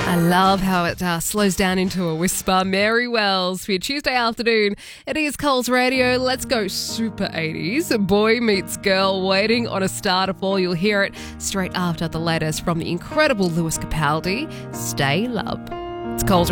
I love how it slows down into a whisper. Mary Wells for your Tuesday afternoon. It is Coles Radio. Let's go super 80s. Boy meets girl, waiting on a star to fall. You'll hear it straight after the latest from the incredible Lewis Capaldi. Stay Love. It's Coles